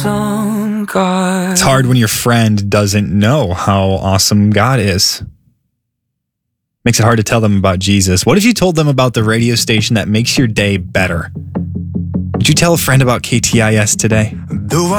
It's hard when your friend doesn't know how awesome God is. Makes it hard to tell them about Jesus. What if you told them about the radio station that makes your day better? Would you tell a friend about KTIS today?